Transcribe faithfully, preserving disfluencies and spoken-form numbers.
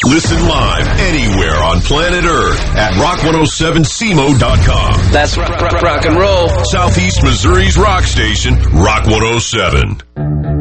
Listen live anywhere on planet Earth at rock one oh seven C M O dot com. That's rock, rock, rock and roll. Southeast Missouri's rock station, Rock one oh seven.